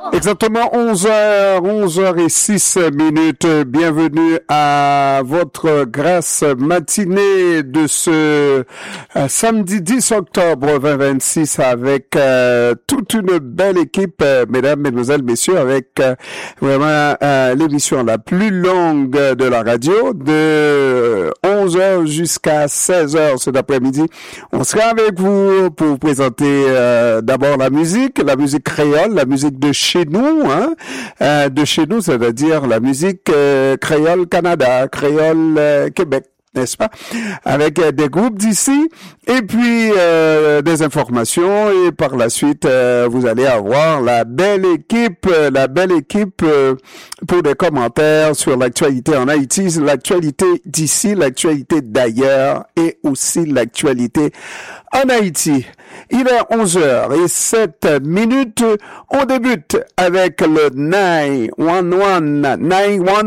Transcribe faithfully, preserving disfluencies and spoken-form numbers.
Exactement onze heures, onze heures et six minutes. Bienvenue à votre grasse matinée de ce euh, samedi dix octobre vingt vingt-six avec euh, toute une belle équipe, euh, mesdames, mesdemoiselles, messieurs, avec euh, vraiment euh, l'émission la plus longue de la radio de onze heures jusqu'à seize heures cet après-midi. On sera avec vous pour vous présenter euh, d'abord la musique, la musique créole, la musique de chez nous, hein, euh, de chez nous, c'est-à-dire la musique euh, créole Canada, créole euh, Québec, n'est-ce pas, avec euh, des groupes d'ici, et puis euh, des informations, et par la suite, euh, vous allez avoir la belle équipe, euh, la belle équipe euh, pour des commentaires sur l'actualité en Haïti, l'actualité d'ici, l'actualité d'ailleurs, et aussi l'actualité en Haïti. Il est onze heures et sept minutes. On débute avec le neuf un un, neuf un